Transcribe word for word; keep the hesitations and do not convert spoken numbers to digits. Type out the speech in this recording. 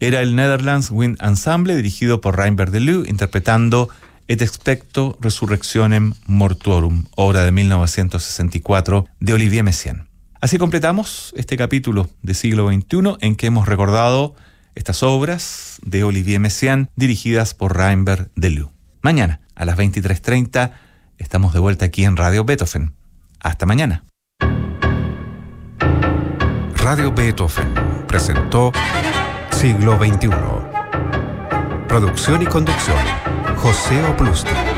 era el Netherlands Wind Ensemble, dirigido por Reinbert Deleu, interpretando Et expecto resurrectionem mortuorum, obra de mil novecientos sesenta y cuatro de Olivier Messiaen. Así completamos este capítulo de Siglo veintiuno en que hemos recordado estas obras de Olivier Messiaen dirigidas por Reinbert Deleu. Mañana, a las veintitrés treinta, estamos de vuelta aquí en Radio Beethoven. Hasta mañana. Radio Beethoven presentó Siglo veintiuno. Producción y conducción, José Oplusti.